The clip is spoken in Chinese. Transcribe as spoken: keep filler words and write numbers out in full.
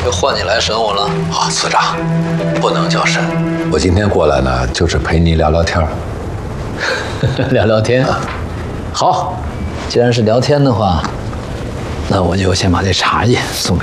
就换你来审我了。 啊，司长，不能叫审。我今天过来呢，就是陪你聊聊天。 聊聊天。啊、好，既然是聊天的话，那我就先把这茶叶送给。